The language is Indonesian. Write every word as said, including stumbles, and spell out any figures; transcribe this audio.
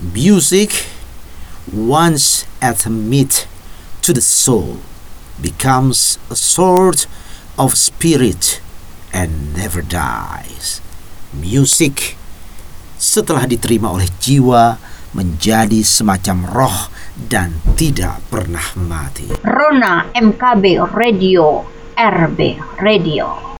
Music, once admitted to the soul, becomes a sort of spirit and never dies. Musik setelah diterima oleh jiwa menjadi semacam roh dan tidak pernah mati. Rona M K B Radio, R B Radio.